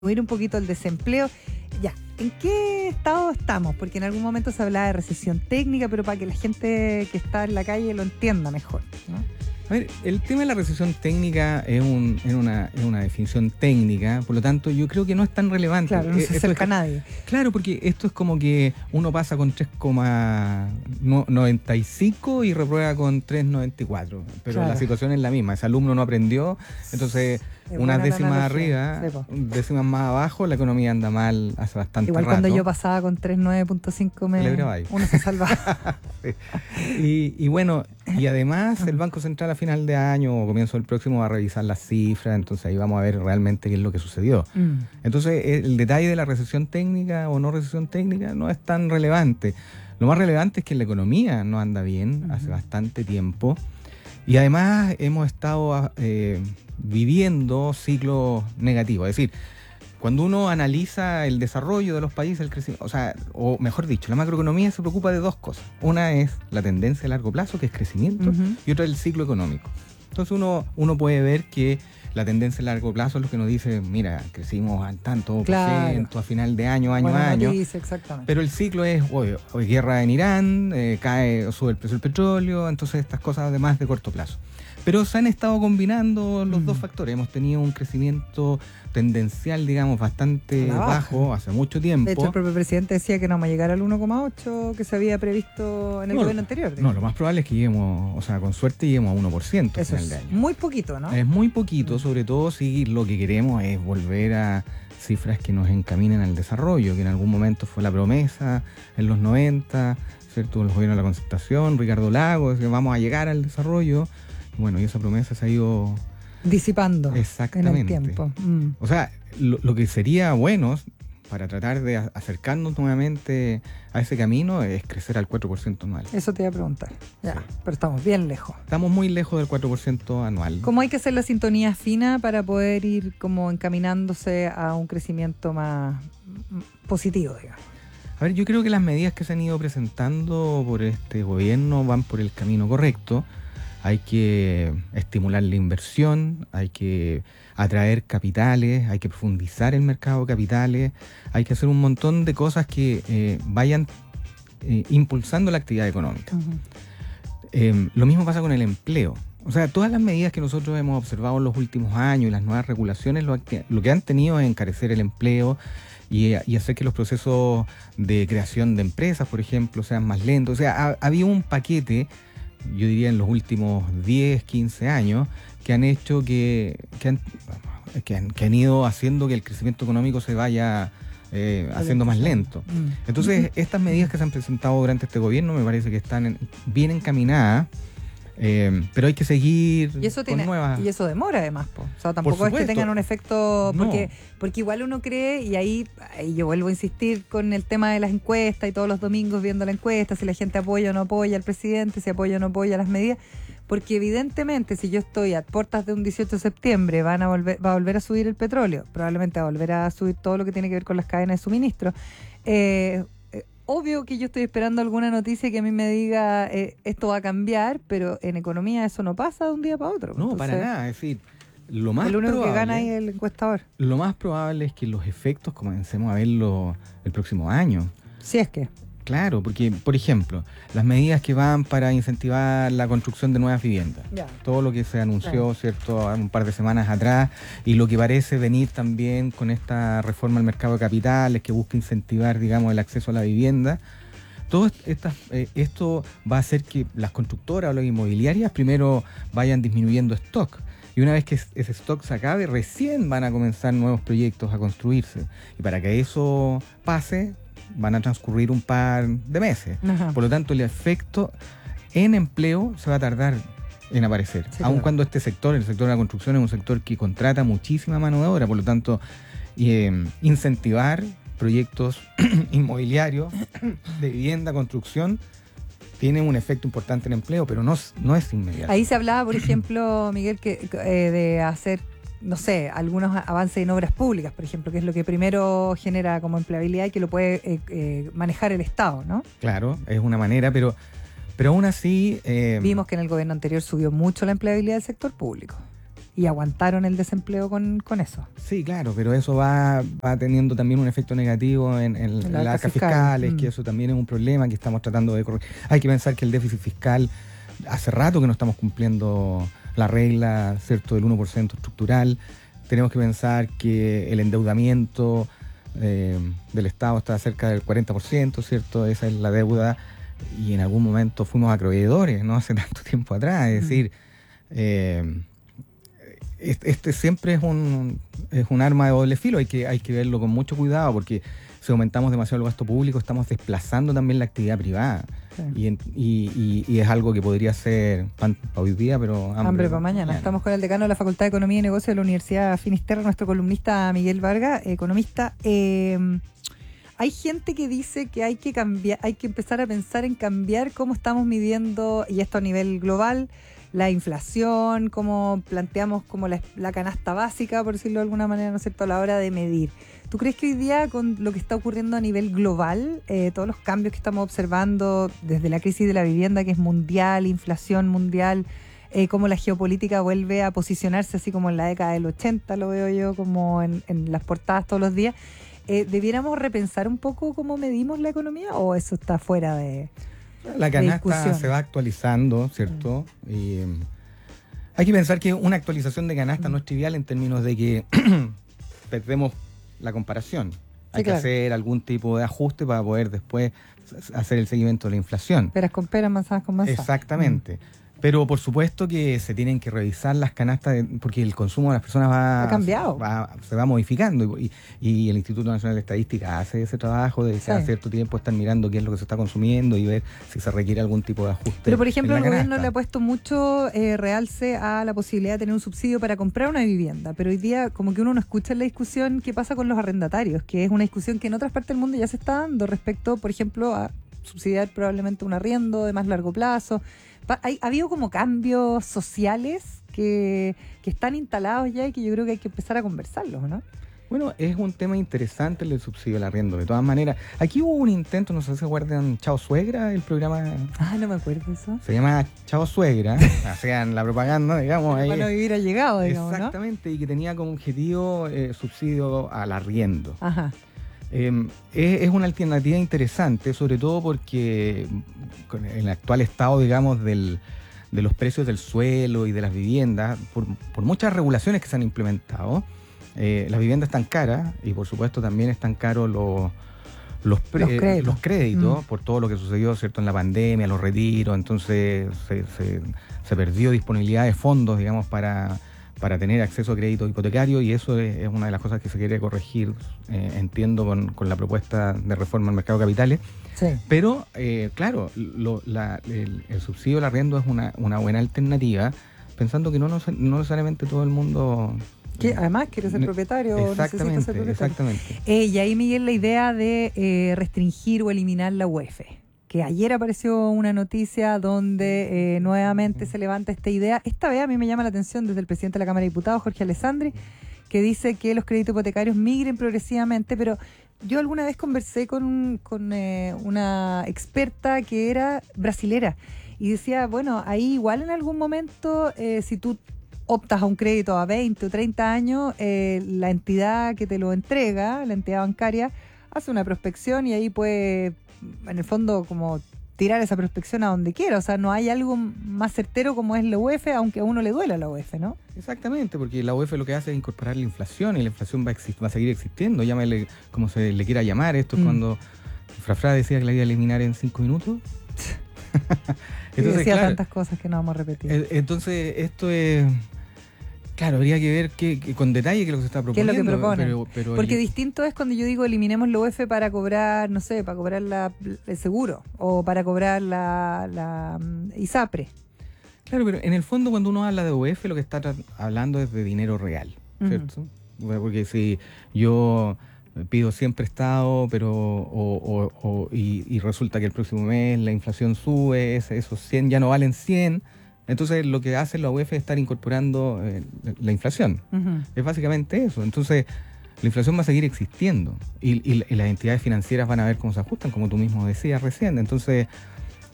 disminuir un poquito el desempleo. Ya, ¿en qué estado estamos? Porque en algún momento se hablaba de recesión técnica, pero para que la gente que está en la calle lo entienda mejor, ¿no? A ver, el tema de la recesión técnica es una definición técnica, por lo tanto yo creo que no es tan relevante. Claro, no se acerca a nadie. Claro, porque esto es como que uno pasa con 3,95 y reprueba con 3,94, pero claro, la situación es la misma, ese alumno no aprendió, entonces unas décimas arriba, décimas más abajo, la economía anda mal hace bastante Igual rato. Cuando yo pasaba con 3,9.5 uno se salvaba. Sí. Y bueno, y además el Banco Central a final de año o comienzo del próximo va a revisar las cifras, entonces ahí vamos a ver realmente qué es lo que sucedió. Entonces el detalle de la recesión técnica o no recesión técnica no es tan relevante. Lo más relevante es que la economía no anda bien hace bastante tiempo y además hemos estado viviendo ciclos negativos, es decir, cuando uno analiza el desarrollo de los países, el crecimiento, o mejor dicho, la macroeconomía se preocupa de dos cosas. Una es la tendencia a largo plazo, que es crecimiento, y otra es el ciclo económico. Entonces uno puede ver que la tendencia a largo plazo es lo que nos dice, mira, crecimos al tanto por ciento a final de año, a año. Dice, exactamente. Pero el ciclo es, hoy guerra en Irán, cae o sube el precio del petróleo, entonces estas cosas además de corto plazo. Pero se han estado combinando los dos factores. Hemos tenido un crecimiento tendencial, digamos, bastante bajo hace mucho tiempo. De hecho, el propio presidente decía que no vamos a llegar al 1,8 que se había previsto en el gobierno anterior. No, lo más probable es que lleguemos, con suerte lleguemos a 1% al final de año. Muy poquito, ¿no? Es muy poquito, sobre todo si lo que queremos es volver a cifras que nos encaminen al desarrollo, que en algún momento fue la promesa en los 90, ¿cierto? Los gobiernos de la Concertación, Ricardo Lagos, que vamos a llegar al desarrollo. Bueno, y esa promesa se ha ido disipando exactamente en el tiempo. O sea, lo que sería bueno para tratar de acercarnos nuevamente a ese camino es crecer al 4% anual. Eso te iba a preguntar. Ya, sí. Pero estamos bien lejos. Estamos muy lejos del 4% anual. ¿Cómo hay que hacer la sintonía fina para poder ir como encaminándose a un crecimiento más positivo, digamos? A ver, yo creo que las medidas que se han ido presentando por este gobierno van por el camino correcto. Hay que estimular la inversión, hay que atraer capitales, hay que profundizar el mercado de capitales, hay que hacer un montón de cosas que vayan impulsando la actividad económica. Lo mismo pasa con el empleo. O sea, todas las medidas que nosotros hemos observado en los últimos años y las nuevas regulaciones lo que han tenido es encarecer el empleo y hacer que los procesos de creación de empresas, por ejemplo, sean más lentos. O sea, había un paquete, yo diría en los últimos 10, 15 años, que han hecho que han ido haciendo que el crecimiento económico se vaya haciendo más lento. Entonces, estas medidas que se han presentado durante este gobierno me parece que están bien encaminadas, pero hay que seguir nuevas. Y eso demora además, po. O sea, tampoco es que tengan un efecto, porque igual uno cree, y ahí yo vuelvo a insistir con el tema de las encuestas y todos los domingos viendo la encuesta, si la gente apoya o no apoya al presidente, si apoya o no apoya las medidas, porque evidentemente si yo estoy a puertas de un 18 de septiembre va a volver a subir el petróleo, probablemente va a volver a subir todo lo que tiene que ver con las cadenas de suministro. Obvio que yo estoy esperando alguna noticia que a mí me diga esto va a cambiar, pero en economía eso no pasa de un día para otro. No, para nada. Es decir, lo más el único probable, que gana ahí es el encuestador. Lo más probable es que los efectos comencemos a verlo el próximo año. Si es que. Claro, porque, por ejemplo, las medidas que van para incentivar la construcción de nuevas viviendas. Todo lo que se anunció, ¿cierto?, un par de semanas atrás, y lo que parece venir también con esta reforma al mercado de capitales que busca incentivar, digamos, el acceso a la vivienda. Todo esto va a hacer que las constructoras o las inmobiliarias primero vayan disminuyendo stock. Y una vez que ese stock se acabe, recién van a comenzar nuevos proyectos a construirse. Y para que eso pase, van a transcurrir un par de meses. Por lo tanto, el efecto en empleo se va a tardar en aparecer. Sí, aun cuando el sector de la construcción es un sector que contrata muchísima mano de obra. Por lo tanto, incentivar proyectos inmobiliarios de vivienda, construcción, tiene un efecto importante en empleo, pero no es inmediato. Ahí se hablaba, por ejemplo, Miguel, de hacer, no sé, algunos avances en obras públicas, por ejemplo, que es lo que primero genera como empleabilidad y que lo puede manejar el Estado, ¿no? Claro, es una manera, pero aún así... Vimos que en el gobierno anterior subió mucho la empleabilidad del sector público. y aguantaron el desempleo con eso. Sí, claro, pero eso va teniendo también un efecto negativo en las arcas fiscales, que eso también es un problema que estamos tratando de corregir. Hay que pensar que el déficit fiscal, hace rato que no estamos cumpliendo la regla, ¿cierto?, del 1% estructural. Tenemos que pensar que el endeudamiento del Estado está cerca del 40%, ¿cierto? Esa es la deuda, y en algún momento fuimos acreedores, no hace tanto tiempo atrás. Es decir, este siempre es un arma de doble filo. Hay que verlo con mucho cuidado, porque si aumentamos demasiado el gasto público, estamos desplazando también la actividad privada. Sí. Y es algo que podría ser pan para hoy día, pero hambre para mañana. Estamos con el decano de la Facultad de Economía y Negocios de la Universidad Finisterre, nuestro columnista Miguel Vargas, economista. Hay gente que dice que hay que cambiar, hay que empezar a pensar en cambiar cómo estamos midiendo, y esto a nivel global, la inflación, cómo planteamos como la canasta básica, por decirlo de alguna manera, ¿no es cierto?, a la hora de medir. ¿Tú crees que hoy día, con lo que está ocurriendo a nivel global, todos los cambios que estamos observando desde la crisis de la vivienda, que es mundial, inflación mundial, cómo la geopolítica vuelve a posicionarse así como en la década del 80, lo veo yo como en las portadas todos los días, ¿debiéramos repensar un poco cómo medimos la economía, o eso está fuera de la canasta se va actualizando, ¿cierto? Y hay que pensar que una actualización de canasta no es trivial, en términos de que perdemos la comparación. Hay que hacer algún tipo de ajuste para poder después hacer el seguimiento de la inflación. Peras con peras, manzanas con manzanas. Exactamente. Pero por supuesto que se tienen que revisar las canastas, porque el consumo de las personas se va modificando, y el Instituto Nacional de Estadística hace ese trabajo de cada cierto tiempo estar mirando qué es lo que se está consumiendo y ver si se requiere algún tipo de ajuste. Pero por ejemplo, el gobierno le ha puesto mucho realce a la posibilidad de tener un subsidio para comprar una vivienda, pero hoy día como que uno no escucha en la discusión qué pasa con los arrendatarios, que es una discusión que en otras partes del mundo ya se está dando respecto, por ejemplo, a subsidiar probablemente un arriendo de más largo plazo. Ha habido como cambios sociales que están instalados ya, y que yo creo que hay que empezar a conversarlos, ¿no? Bueno, es un tema interesante el del subsidio al arriendo. De todas maneras, aquí hubo un intento, no sé si se acuerdan, Chao Suegra, el programa. No me acuerdo eso. Se llama Chao Suegra, hacían la propaganda, digamos. Para no vivir allegado, digamos, exactamente, ¿no? Y que tenía como objetivo subsidio al arriendo. Ajá. Es una alternativa interesante, sobre todo porque con el actual estado, digamos, de los precios del suelo y de las viviendas, por muchas regulaciones que se han implementado, las viviendas están caras, y por supuesto también están caros los créditos, por todo lo que sucedió, ¿cierto?, en la pandemia, los retiros. Entonces se perdió disponibilidad de fondos, digamos, para tener acceso a crédito hipotecario, y eso es una de las cosas que se quiere corregir, entiendo, con la propuesta de reforma al mercado de capitales. Sí. Pero, claro, el subsidio al arriendo es una buena alternativa, pensando que no necesariamente todo el mundo... Que además quiere ser propietario o necesita ser propietario. Exactamente. Y ahí, Miguel, la idea de restringir o eliminar la UEF. Que ayer apareció una noticia donde nuevamente se levanta esta idea. Esta vez a mí me llama la atención desde el presidente de la Cámara de Diputados, Jorge Alessandri, que dice que los créditos hipotecarios migren progresivamente, pero yo alguna vez conversé con una experta que era brasilera, y decía, bueno, ahí igual en algún momento, si tú optas a un crédito a 20 o 30 años, la entidad que te lo entrega, la entidad bancaria, hace una prospección, y ahí puede, en el fondo, como tirar esa prospección a donde quiera. O sea, no hay algo más certero como es la UEF, aunque a uno le duela la UEF, ¿no? Exactamente, porque la UEF lo que hace es incorporar la inflación, y la inflación va a seguir existiendo, llámale como se le quiera llamar. Esto es cuando Frafra decía que la iba a eliminar en 5 minutos. Entonces, decía tantas cosas que no vamos a repetir. Entonces, esto es... Claro, habría que ver con detalle qué es lo que se está proponiendo. ¿Qué es lo que proponen? Pero porque distinto es cuando yo digo eliminemos la UEF para cobrar, no sé, para cobrar el seguro, o para cobrar la ISAPRE. Claro, pero en el fondo, cuando uno habla de UEF, lo que está hablando es de dinero real, ¿cierto? Porque si yo pido 100 prestado, pero y resulta que el próximo mes la inflación sube, esos 100 ya no valen 100, entonces lo que hace la UEF es estar incorporando la inflación. Es básicamente eso. Entonces la inflación va a seguir existiendo, y las entidades financieras van a ver cómo se ajustan, como tú mismo decías recién. Entonces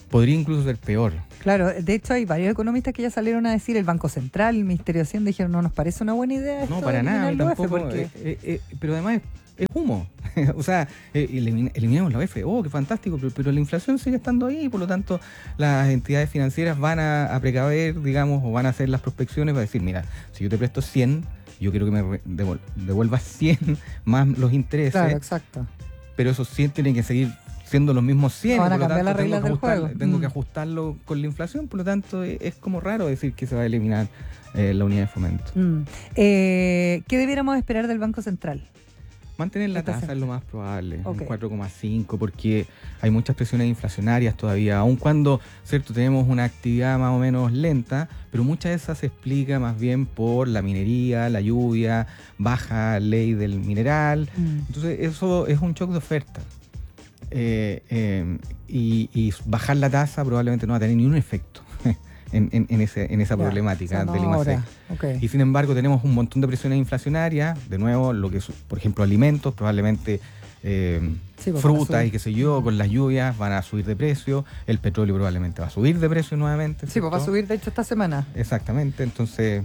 podría incluso ser peor. Claro, de hecho hay varios economistas que ya salieron a decir, el Banco Central, el Ministerio de Hacienda, dijeron, no nos parece una buena idea esto. No, para nada, tampoco, porque... pero además es humo. O sea, eliminemos la UEF, qué fantástico, pero la inflación sigue estando ahí, por lo tanto las entidades financieras van a precaver, digamos, o van a hacer las prospecciones para decir, mira, si yo te presto 100, yo quiero que me devuelvas 100 más los intereses. Claro, exacto. Pero esos 100 tienen que seguir siendo los mismos 100. No van a cambiar las reglas del juego. Tengo que ajustarlo con la inflación, por lo tanto es como raro decir que se va a eliminar la unidad de fomento. ¿Qué debiéramos esperar del Banco Central? Mantener la tasa es lo más probable, un 4,5, porque hay muchas presiones inflacionarias todavía, aun cuando, cierto, tenemos una actividad más o menos lenta, pero muchas de esas se explica más bien por la minería, la lluvia, baja ley del mineral. Entonces eso es un shock de oferta. Y bajar la tasa probablemente no va a tener ni un efecto en esa problemática del IMASEC. Y sin embargo tenemos un montón de presiones inflacionarias, de nuevo, lo que es, por ejemplo, alimentos, probablemente frutas y qué sé yo, con las lluvias van a subir de precio, el petróleo probablemente va a subir de precio nuevamente. Sí, pues va a subir de hecho esta semana. Exactamente, entonces...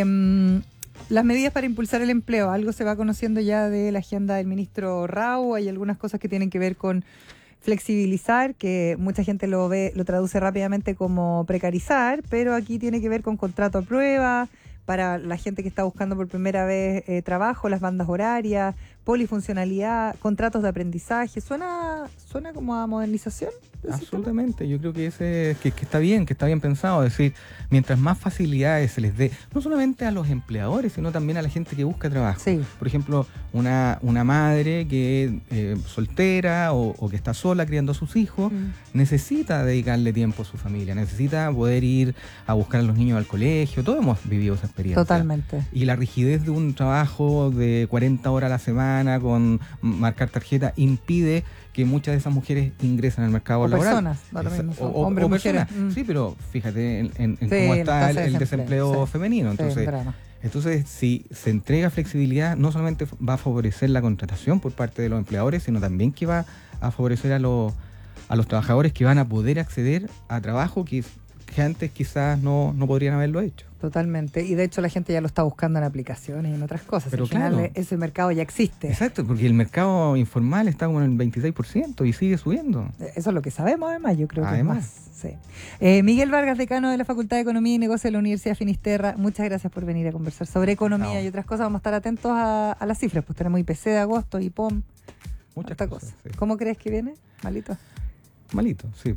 las medidas para impulsar el empleo, algo se va conociendo ya de la agenda del ministro Rau, hay algunas cosas que tienen que ver con flexibilizar, que mucha gente lo traduce rápidamente como precarizar, pero aquí tiene que ver con contrato a prueba, para la gente que está buscando por primera vez trabajo, las bandas horarias, polifuncionalidad, contratos de aprendizaje. ¿Suena como a modernización? Absolutamente, yo creo que que está bien pensado. Es decir, mientras más facilidades se les dé, no solamente a los empleadores, sino también a la gente que busca trabajo. Sí. Por ejemplo, una madre que soltera o que está sola criando a sus hijos, necesita dedicarle tiempo a su familia, necesita poder ir a buscar a los niños al colegio. Todos hemos vivido esa experiencia. Totalmente. Y la rigidez de un trabajo de 40 horas a la semana con marcar tarjeta impide que muchas de esas mujeres ingresen al mercado laboral. Hombres o personas. Sí, pero fíjate en cómo está el desempleo femenino. Entonces, si se entrega flexibilidad, no solamente va a favorecer la contratación por parte de los empleadores, sino también que va a favorecer a los trabajadores que van a poder acceder a trabajo que antes quizás no podrían haberlo hecho. Totalmente, y de hecho la gente ya lo está buscando en aplicaciones y en otras cosas. Pero al final claro, ese mercado ya existe. Exacto, porque el mercado informal está como en el 26% y sigue subiendo. Eso es lo que sabemos además, yo creo que es más. Sí. Miguel Vargas, decano de la Facultad de Economía y Negocios de la Universidad de Finisterra, muchas gracias por venir a conversar sobre economía y otras cosas. Vamos a estar atentos a las cifras, pues tenemos IPC de agosto, IPOM, muchas cosas. Sí. ¿Cómo crees que viene? ¿Malito? Malito, sí.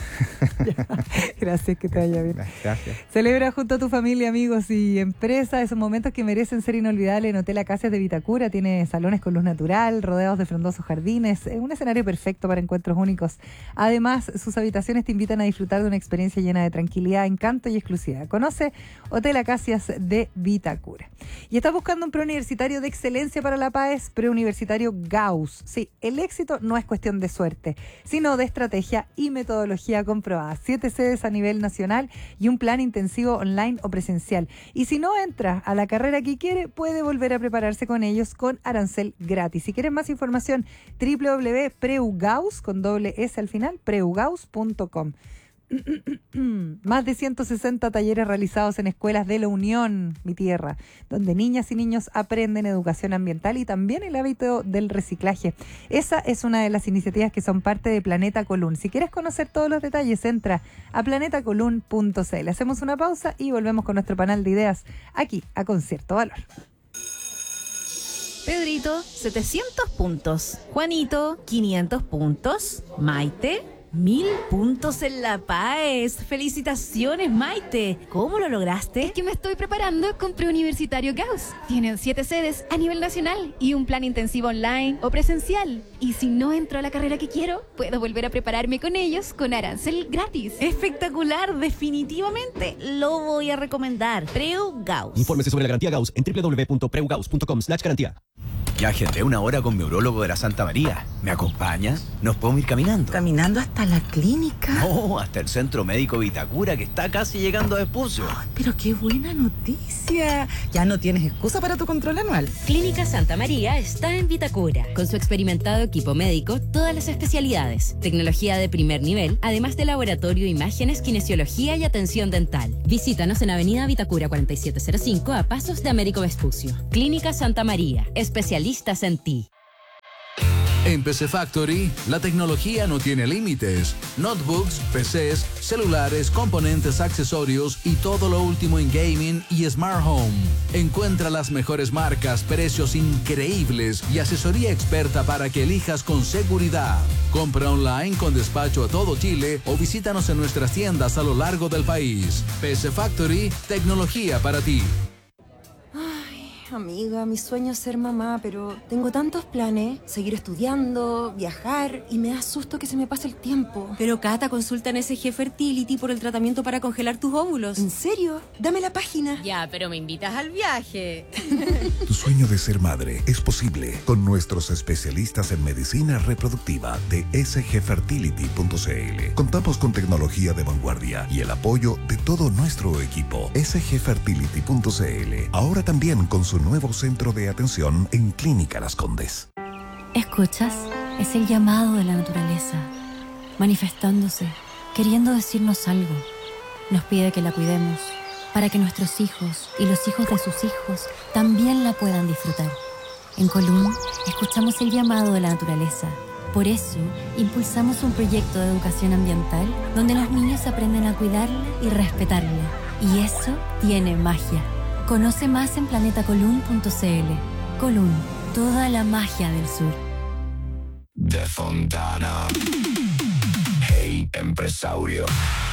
Gracias, que te vaya bien. Gracias. Celebra junto a tu familia, amigos y empresas esos momentos que merecen ser inolvidables en Hotel Acacias de Vitacura. Tiene salones con luz natural, rodeados de frondosos jardines, un escenario perfecto para encuentros únicos. Además, sus habitaciones te invitan a disfrutar de una experiencia llena de tranquilidad, encanto y exclusividad. Conoce Hotel Acacias de Vitacura. Y estás buscando un preuniversitario de excelencia para la PAES, preuniversitario Gauss. Sí, el éxito no es cuestión de suerte, sino de estrategia y metodología comprobada. 7 sedes a nivel nacional y un plan intensivo online o presencial. Y si no entra a la carrera que quiere, puede volver a prepararse con ellos con arancel gratis. Si quieres más información, www.preugaus, con doble S al final, preugaus.com. Más de 160 talleres realizados en escuelas de la Unión, mi tierra, donde niñas y niños aprenden educación ambiental y también el hábito del reciclaje. Esa es una de las iniciativas que son parte de Planeta Colún. Si quieres conocer todos los detalles, entra a planetacolún.cl. Hacemos una pausa y volvemos con nuestro panel de ideas aquí a Concierto Valor. Pedrito, 700 puntos. Juanito, 500 puntos. Maite, 1000 puntos en la PAES. ¡Felicitaciones, Maite! ¿Cómo lo lograste? Es que me estoy preparando con Preuniversitario Gauss. Tienen 7 sedes a nivel nacional y un plan intensivo online o presencial. Y si no entro a la carrera que quiero, puedo volver a prepararme con ellos con arancel gratis. ¡Espectacular! Definitivamente lo voy a recomendar. Preu Gauss. Infórmese sobre la garantía Gauss en www.preugaus.com/garantía. Ya agendé una hora con mi urólogo de la Santa María. ¿Me acompaña? ¿Nos podemos ir caminando? ¿Caminando hasta la clínica? No, hasta el Centro Médico Vitacura, que está casi llegando a Vespucio. Oh, pero qué buena noticia. Ya no tienes excusa para tu control anual. Clínica Santa María está en Vitacura. Con su experimentado equipo médico, todas las especialidades, tecnología de primer nivel, además de laboratorio, imágenes, kinesiología y atención dental. Visítanos en Avenida Vitacura 4705 a pasos de Américo Vespucio. Clínica Santa María, especialistas en ti. En PC Factory, la tecnología no tiene límites. Notebooks, PCs, celulares, componentes, accesorios y todo lo último en gaming y smart home. Encuentra las mejores marcas, precios increíbles y asesoría experta para que elijas con seguridad. Compra online con despacho a todo Chile o visítanos en nuestras tiendas a lo largo del país. PC Factory, tecnología para ti. Amiga, mi sueño es ser mamá, pero tengo tantos planes, seguir estudiando, viajar, y me da susto que se me pase el tiempo. Pero Cata, consulta en SG Fertility por el tratamiento para congelar tus óvulos. ¿En serio? Dame la página. Ya, pero me invitas al viaje. Tu sueño de ser madre es posible con nuestros especialistas en medicina reproductiva de sgfertility.cl. Contamos con tecnología de vanguardia y el apoyo de todo nuestro equipo. sgfertility.cl. Ahora también con su nuevo centro de atención en Clínica Las Condes. ¿Escuchas? Es el llamado de la naturaleza, manifestándose, queriendo decirnos algo. Nos pide que la cuidemos, para que nuestros hijos y los hijos de sus hijos también la puedan disfrutar. En Colún, escuchamos el llamado de la naturaleza. Por eso, impulsamos un proyecto de educación ambiental donde los niños aprenden a cuidarla y respetarla. Y eso tiene magia. Conoce más en planetacolún.cl. Colún, toda la magia del sur. De Fontana. Hey, empresario.